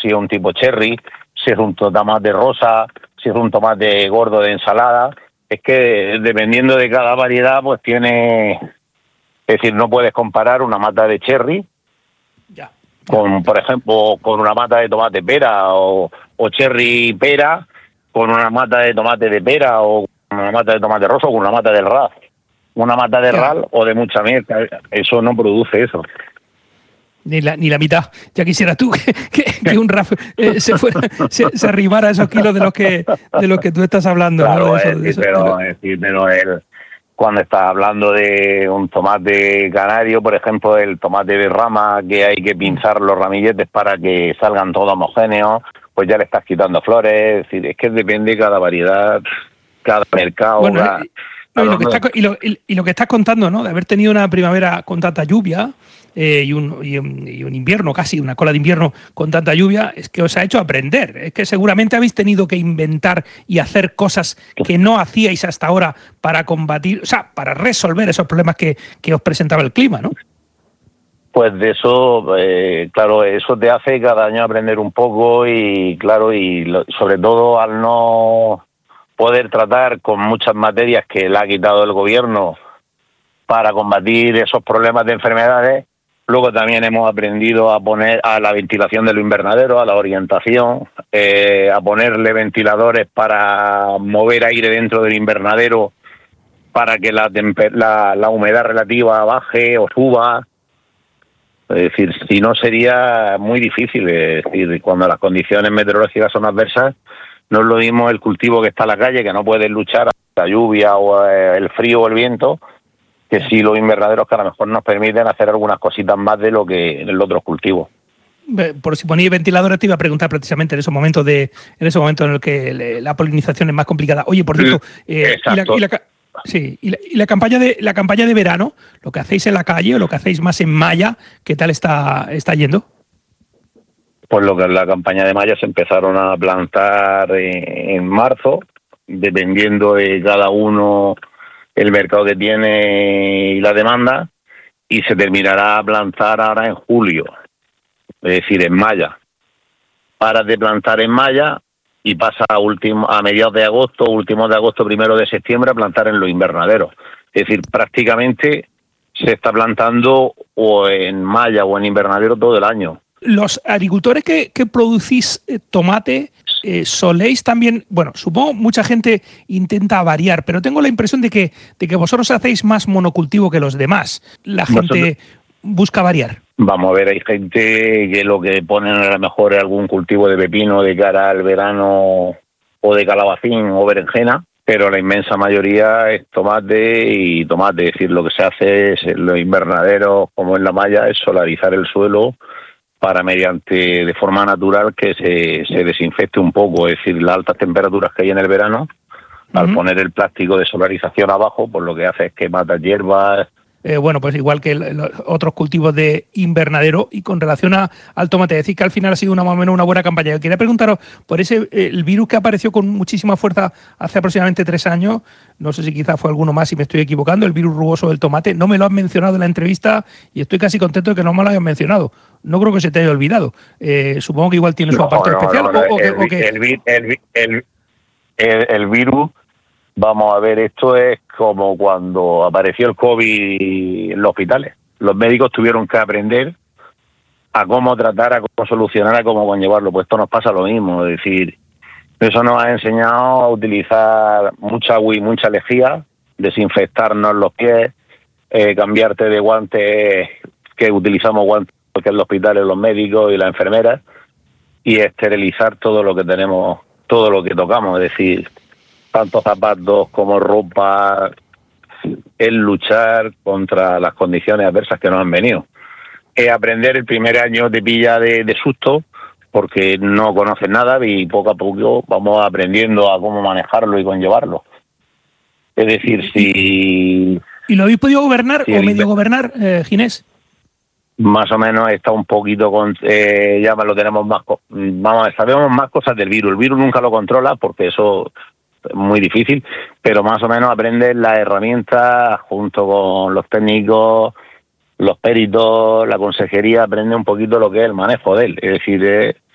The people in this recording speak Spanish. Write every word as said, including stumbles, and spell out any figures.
si es un tipo cherry, si es un tomate rosa, si es un tomate gordo de ensalada. Es que dependiendo de cada variedad, pues tiene... Es decir, no puedes comparar una mata de cherry ya, ya. con, por ejemplo, con una mata de tomate pera o, o cherry pera con una mata de tomate de pera o una mata de tomate rosa o con una mata del raz. Una mata de Ya. ral o de mucha miel, eso no produce eso. Ni la, ni la mitad. Ya quisieras tú que, que, que un Raf eh, se fuera, se, se arrimara a esos kilos de los que de los que tú estás hablando, Claro, ¿no? De eso, es de decir, eso, de pero, lo... es decir, pero el, cuando estás hablando de un tomate canario, por ejemplo, el tomate de rama, que hay que pinzar los ramilletes para que salgan todos homogéneos, pues ya le estás quitando flores. Es decir, es que depende cada variedad, cada mercado. Bueno, cada, eh, no, y, lo que está, y, lo, y lo que estás contando, ¿no? De haber tenido una primavera con tanta lluvia eh, y, un, y, un, y un invierno casi, una cola de invierno con tanta lluvia, es que os ha hecho aprender. Es que seguramente habéis tenido que inventar y hacer cosas que no hacíais hasta ahora para combatir, o sea, para resolver esos problemas que, que os presentaba el clima, ¿no? Pues de eso, eh, claro, eso te hace cada año aprender un poco y, claro, y lo, sobre todo al no poder tratar con muchas materias que le ha quitado el gobierno para combatir esos problemas de enfermedades. Luego también hemos aprendido a poner a la ventilación de los invernaderos, a la orientación, eh, a ponerle ventiladores para mover aire dentro del invernadero para que la, la, la humedad relativa baje o suba. Es decir, si no sería muy difícil. Es decir, cuando las condiciones meteorológicas son adversas, no es lo mismo el cultivo que está en la calle, que no puedes luchar a la lluvia o el frío o el viento, que sí los invernaderos que a lo mejor nos permiten hacer algunas cositas más de lo que en los otros cultivos. Por si ponéis ventiladores, te iba a preguntar precisamente en esos momentos de, en ese momento en el que la polinización es más complicada. Oye, por cierto, eh, y la, y la, sí, y la, y la campaña de la campaña de verano, lo que hacéis en la calle o lo que hacéis más en malla, ¿qué tal está, está yendo? Pues lo que en la campaña de malla se empezaron a plantar en, en marzo, dependiendo de cada uno el mercado que tiene y la demanda, y se terminará a plantar ahora en julio, es decir, en malla. Paras de plantar en malla y pasa a, último, a mediados de agosto, últimos de agosto, primero de septiembre, a plantar en los invernaderos. Es decir, prácticamente se está plantando o en malla o en invernadero todo el año. Los agricultores que, que producís eh, tomate, eh, soléis también, bueno, supongo mucha gente intenta variar, pero tengo la impresión de que, de que vosotros hacéis más monocultivo que los demás. La gente Nosotros, busca variar. Vamos a ver, hay gente que lo que ponen a lo mejor es algún cultivo de pepino de cara al verano o de calabacín o berenjena, pero la inmensa mayoría es tomate y tomate. Es decir, lo que se hace es en los invernaderos, como en la malla, es solarizar el suelo para mediante, de forma natural, que se, se desinfecte un poco. Es decir, las altas temperaturas que hay en el verano, uh-huh. al poner el plástico de solarización abajo, pues lo que hace es que mata hierbas. Eh, bueno, pues igual que los otros cultivos de invernadero. Y con relación a, al tomate, decir que al final ha sido una, más o menos una buena campaña. Yo quería preguntaros por ese el virus que apareció con muchísima fuerza hace aproximadamente tres años, no sé si quizás fue alguno más, si me estoy equivocando, el virus rugoso del tomate. No me lo han mencionado en la entrevista y estoy casi contento de que no me lo hayan mencionado. No creo que se te haya olvidado. Eh, supongo que igual tiene su no, aparte no, especial. No, no, o, o el, que, o que... el, el, el, el, el virus... Vamos a ver, esto es como cuando apareció el COVID en los hospitales. Los médicos tuvieron que aprender a cómo tratar, a cómo solucionar, a cómo conllevarlo. Pues esto nos pasa lo mismo. Es decir, eso nos ha enseñado a utilizar mucha agua y mucha lejía, desinfectarnos los pies, eh, cambiarte de guantes, que utilizamos guantes que en los hospitales los médicos y las enfermeras, y esterilizar todo lo que tenemos, todo lo que tocamos. Es decir, tanto zapatos como ropa, es luchar contra las condiciones adversas que nos han venido. Es aprender, el primer año te pilla de, de susto, porque no conoces nada y poco a poco vamos aprendiendo a cómo manejarlo y conllevarlo. Es decir, si... ¿Y lo habéis podido gobernar si o medio gobernar, eh, Ginés? Más o menos está un poquito, con, eh, ya lo tenemos más... Vamos, sabemos más cosas del virus. El virus nunca lo controla porque eso... muy difícil, pero más o menos aprendes las herramientas junto con los técnicos, los peritos, la consejería, aprende un poquito lo que es el manejo de él. Es decir, es,